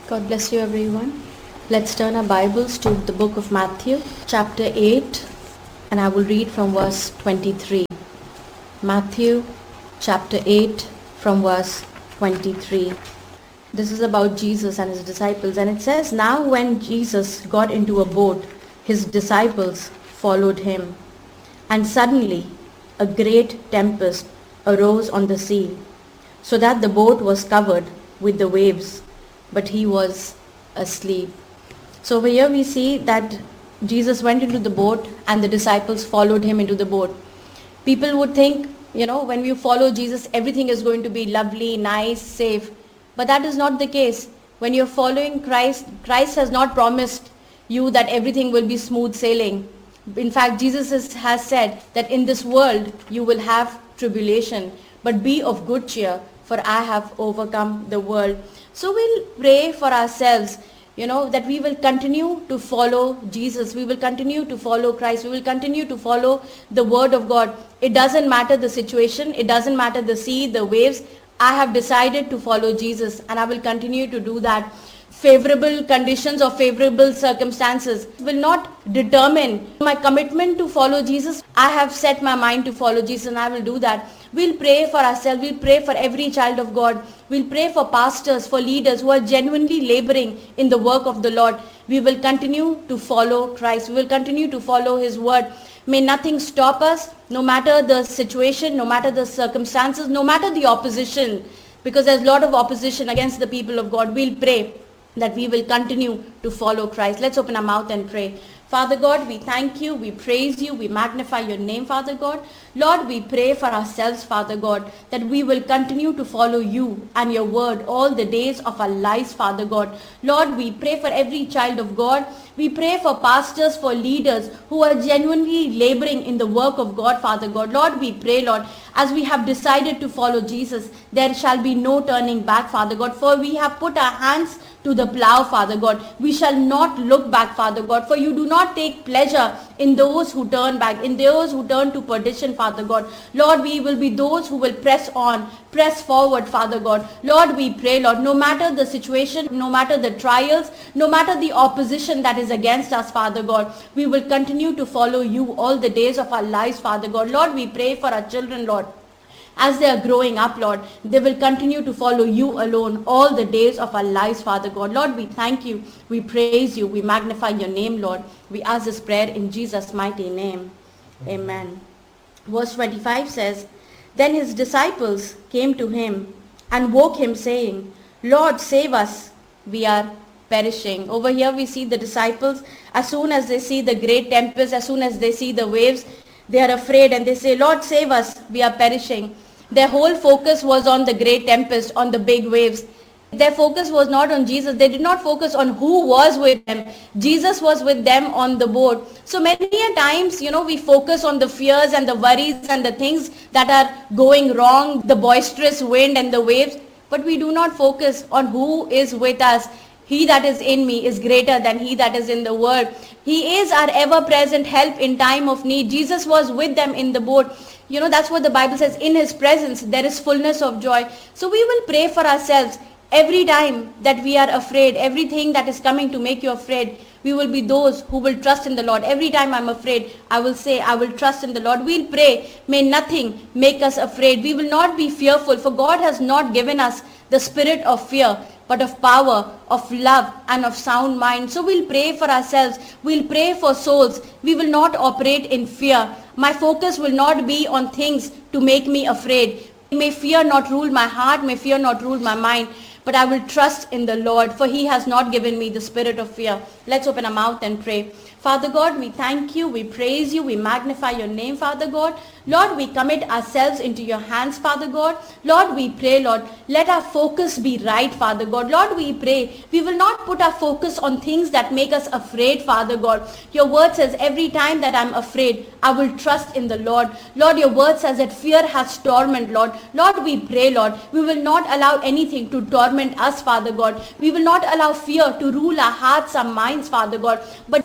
God bless you, everyone. Let's turn our Bibles to the book of Matthew, chapter 8, and I will read from verse 23. Matthew, chapter 8, from verse 23. This is about Jesus and his disciples, and it says, "Now when Jesus got into a boat, his disciples followed him. And suddenly a great tempest arose on the sea, so that the boat was covered with the waves, but he was asleep." So over here we see that Jesus went into the boat and the disciples followed him into the boat. People would think, when you follow Jesus, everything is going to be lovely, nice, safe. But that is not the case. When you're following Christ, Christ has not promised you that everything will be smooth sailing. In fact, Jesus has said that in this world you will have tribulation, but be of good cheer, for I have overcome the world. So we'll pray for ourselves, that we will continue to follow Jesus. We will continue to follow Christ. We will continue to follow the word of God. It doesn't matter the situation. It doesn't matter the sea, the waves. I have decided to follow Jesus, and I will continue to do that. Favorable conditions or favorable circumstances will not determine my commitment to follow Jesus. I have set my mind to follow Jesus, and I will do that. We'll pray for ourselves. We'll pray for every child of God. We'll pray for pastors, for leaders who are genuinely laboring in the work of the Lord. We will continue to follow Christ. We will continue to follow his word. May nothing stop us, no matter the situation, no matter the circumstances, no matter the opposition, because there's a lot of opposition against the people of God. We'll pray that we will continue to follow Christ. Let's open our mouth and pray. Father God, we thank you, we praise you, we magnify your name, Father God. Lord, we pray for ourselves, Father God, that we will continue to follow you and your word all the days of our lives, Father God. Lord, we pray for every child of God. We pray for pastors, for leaders who are genuinely laboring in the work of God, Father God. Lord, we pray, Lord, as we have decided to follow Jesus, there shall be no turning back, Father God, for we have put our hands to the plow, Father God. We shall not look back, Father God, for you do not take pleasure in those who turn back, in those who turn to perdition, Father God. Lord, we will be those who will press on, press forward, Father God. Lord, we pray, Lord, no matter the situation, no matter the trials, no matter the opposition that is against us, Father God, we will continue to follow you all the days of our lives, Father God. Lord, we pray for our children, Lord. As they are growing up, Lord, they will continue to follow you alone all the days of our lives, Father God. Lord, we thank you, we praise you, we magnify your name, Lord. We ask this prayer in Jesus' mighty name. Amen. Verse 25 says, "Then his disciples came to him and woke him, saying, 'Lord, save us, we are perishing.'" Over here we see the disciples, as soon as they see the great tempest, as soon as they see the waves, they are afraid and they say, "Lord, save us, we are perishing." Their whole focus was on the great tempest, on the big waves. Their focus was not on Jesus. They did not focus on who was with them. Jesus was with them on the boat. So many a times, we focus on the fears and the worries and the things that are going wrong, the boisterous wind and the waves, but we do not focus on who is with us. He that is in me is greater than he that is in the world. He is our ever-present help in time of need. Jesus was with them in the boat. That's what the Bible says. In his presence, there is fullness of joy. So we will pray for ourselves every time that we are afraid, everything that is coming to make you afraid. We will be those who will trust in the Lord. Every time I'm afraid, I will say, I will trust in the Lord. We'll pray, may nothing make us afraid. We will not be fearful, for God has not given us the spirit of fear, but of power, of love, and of sound mind. So we'll pray for ourselves. We'll pray for souls. We will not operate in fear. My focus will not be on things to make me afraid. May fear not rule my heart. May fear not rule my mind. But I will trust in the Lord, for he has not given me the spirit of fear. Let's open our mouth and pray. Father God, we thank you, we praise you, we magnify your name, Father God. Lord, we commit ourselves into your hands, Father God. Lord, we pray, Lord, let our focus be right, Father God. Lord, we pray, we will not put our focus on things that make us afraid, Father God. Your word says, every time that I'm afraid, I will trust in the Lord. Lord, your word says that fear has torment, Lord. Lord, we pray, Lord, we will not allow anything to torment us, Father God. We will not allow fear to rule our hearts, our minds, Father God. But let us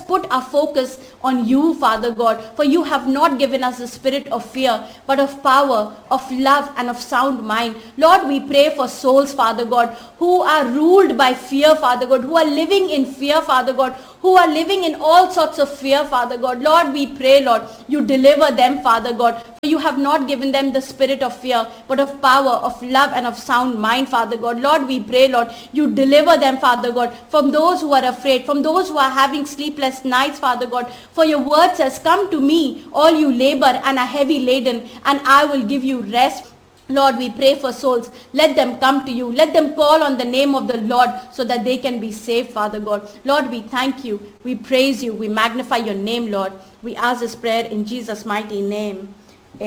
put our focus on you, Father God, for you have not given us the spirit of fear, but of power, of love, and of sound mind. Lord, we pray for souls, Father God, who are ruled by fear, Father God, who are living in fear, Father God, who are living in all sorts of fear, Father God. Lord, we pray, Lord, you deliver them, Father God, for you have not given them the spirit of fear, but of power, of love, and of sound mind, Father God. Lord, we pray, Lord, you deliver them, Father God, from those who are afraid, from those who are having sleepless nights, Father God. For your word says, come to me, all you labor and are heavy laden, and I will give you rest. Lord, we pray for souls. Let them come to you. Let them call on the name of the Lord so that they can be saved, Father God. Lord, we thank you. We praise you. We magnify your name, Lord. We ask this prayer in Jesus' mighty name.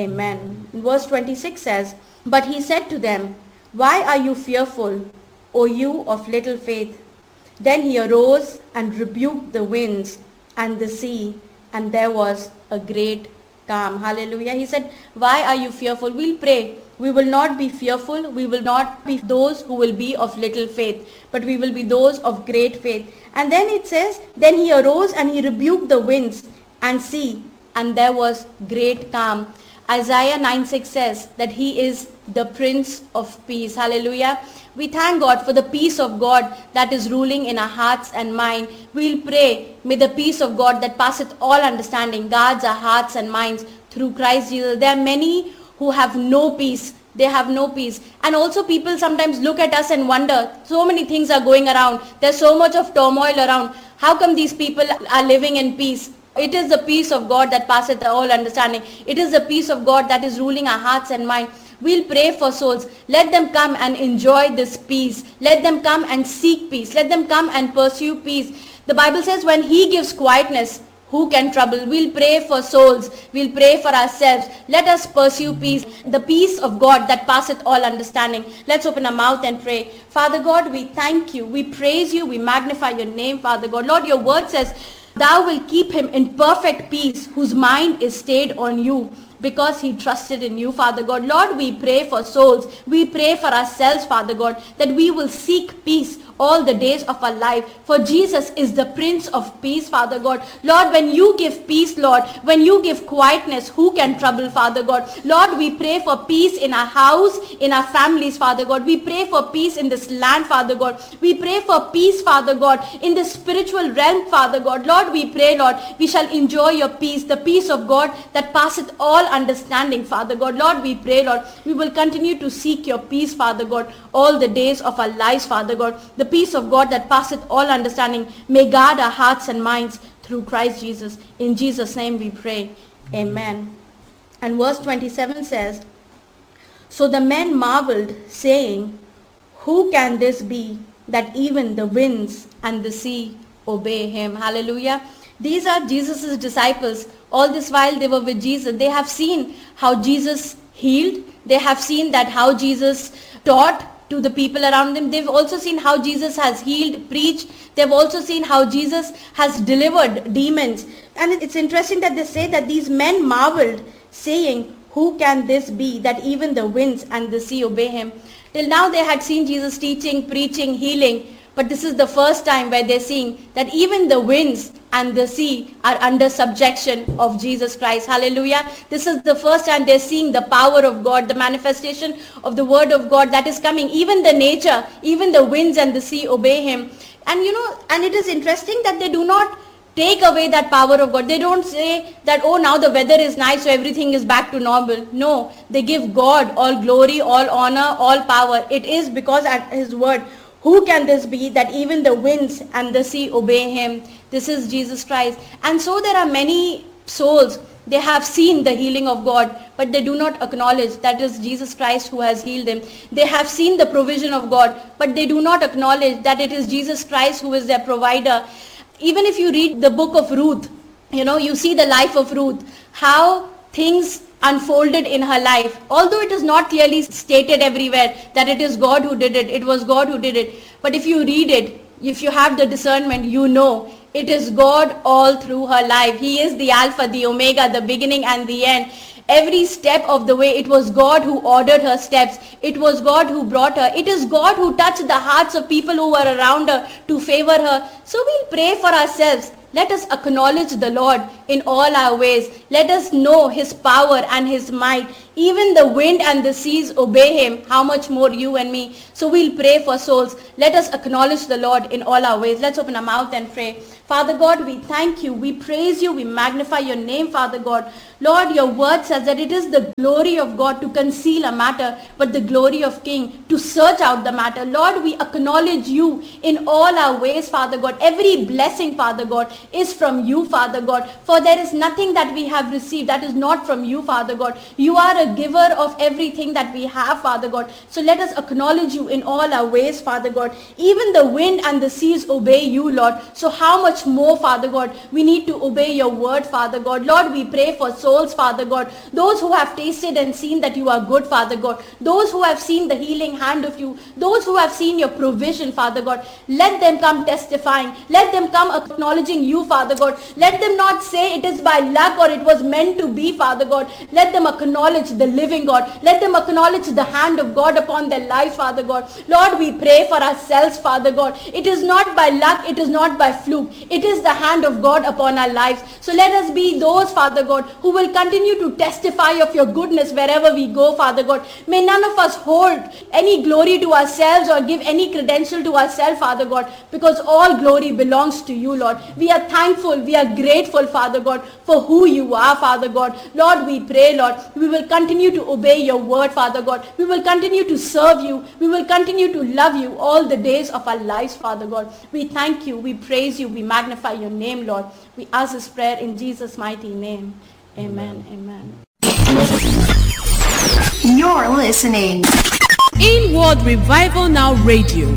Amen. Verse 26 says, but he said to them, why are you fearful, O you of little faith? Then he arose and rebuked the winds and the sea, and there was a great calm. Hallelujah. He said, why are you fearful? We'll pray. We will not be fearful. We will not be those who will be of little faith, but we will be those of great faith. And then it says, then he arose and he rebuked the winds and sea, and there was great calm. Isaiah 9:6 says that he is the Prince of Peace. Hallelujah. We thank God for the peace of God that is ruling in our hearts and mind. We'll pray, may the peace of God that passeth all understanding guards our hearts and minds through Christ Jesus. There are many who have no peace. They have no peace. And also people sometimes look at us and wonder, so many things are going around. There's so much of turmoil around. How come these people are living in peace? It is the peace of God that passeth all understanding. It is the peace of God that is ruling our hearts and mind. We'll pray for souls. Let them come and enjoy this peace. Let them come and seek peace. Let them come and pursue peace. The Bible says when he gives quietness, who can trouble? We'll pray for souls. We'll pray for ourselves. Let us pursue peace. The peace of God that passeth all understanding. Let's open our mouth and pray. Father God, we thank you. We praise you. We magnify your name, Father God. Lord, your word says, thou will keep him in perfect peace whose mind is stayed on you, because he trusted in you, Father God. Lord, we pray for souls. We pray for ourselves, Father God, that we will seek peace all the days of our life. For Jesus is the Prince of Peace, Father God. Lord, when you give peace, Lord, when you give quietness, who can trouble, Father God? Lord, we pray for peace in our house, in our families, Father God. We pray for peace in this land, Father God. We pray for peace, Father God, in the spiritual realm, Father God. Lord, we pray, Lord, we shall enjoy your peace, the peace of God that passeth all understanding, Father God. Lord, we pray, Lord, we will continue to seek your peace, Father God, all the days of our lives, Father God. The peace of God that passeth all understanding may guard our hearts and minds through Christ Jesus. In Jesus' name we pray. Amen. And verse 27 says, so the men marveled, saying, who can this be, that even the winds and the sea obey him? Hallelujah. These are Jesus' disciples. All this while they were with Jesus. They have seen how Jesus healed. They have seen that how Jesus taught to the people around them. They've also seen how Jesus has healed, preached. They've also seen how Jesus has delivered demons. And it's interesting that they say that these men marveled, saying, who can this be, that even the winds and the sea obey him? Till now they had seen Jesus teaching, preaching, healing. But this is the first time where they're seeing that even the winds and the sea are under subjection of Jesus Christ. Hallelujah. This is the first time they're seeing the power of God, the manifestation of the word of God that is coming. Even the nature, even the winds and the sea obey him. And and it is interesting that they do not take away that power of God. They don't say that, oh, now the weather is nice, so everything is back to normal. No, they give God all glory, all honor, all power. It is because at his word. Who can this be, that even the winds and the sea obey him? This is Jesus Christ. And so there are many souls, they have seen the healing of God, but they do not acknowledge that it is Jesus Christ who has healed them. They have seen the provision of God, but they do not acknowledge that it is Jesus Christ who is their provider. Even if you read the book of Ruth, you see the life of Ruth, how things unfolded in her life. Although it is not clearly stated everywhere that it is God who did it, it was God who did it. But if you read it, if you have the discernment, it is God all through her life. He is the Alpha, the Omega, the beginning and the end. Every step of the way, it was God who ordered her steps. It was God who brought her. It is God who touched the hearts of people who were around her to favor her. So we'll pray for ourselves. Let us acknowledge the Lord in all our ways. Let us know his power and his might. Even the wind and the seas obey him. How much more you and me? So we'll pray for souls. Let us acknowledge the Lord in all our ways. Let's open our mouth and pray. Father God, we thank you. We praise you. We magnify your name, Father God. Lord, your word says that it is the glory of God to conceal a matter, but the glory of King to search out the matter. Lord, we acknowledge you in all our ways, Father God. Every blessing, Father God, is from you, Father God. For there is nothing that we have received that is not from you, Father God. You are a giver of everything that we have, Father God. So let us acknowledge you in all our ways, Father God. Even the wind and the seas obey you, Lord. So how much more, Father God, we need to obey your word, Father God. Lord, we pray for souls, Father God. Those who have tasted and seen that you are good, Father God. Those who have seen the healing hand of you. Those who have seen your provision, Father God. Let them come testifying. Let them come acknowledging you, Father God. Let them not say it is by luck or it was meant to be, Father God. Let them acknowledge the living God. Let them acknowledge the hand of God upon their lives, Father God. Lord, we pray for ourselves, Father God. It is not by luck. It is not by fluke. It is the hand of God upon our lives. So let us be those, Father God, who will continue to testify of your goodness wherever we go, Father God. May none of us hold any glory to ourselves or give any credential to ourselves, Father God, because all glory belongs to you, Lord. We are thankful. We are grateful, Father God, for who you are, Father God. Lord, we pray, Lord, we will continue to obey your word, Father God. We will continue to serve you. We will continue to love you all the days of our lives, Father God. We thank you. We praise you. We magnify your name, Lord. We ask this prayer in Jesus' mighty name. Amen. Amen. You're listening. Inward Revival Now Radio.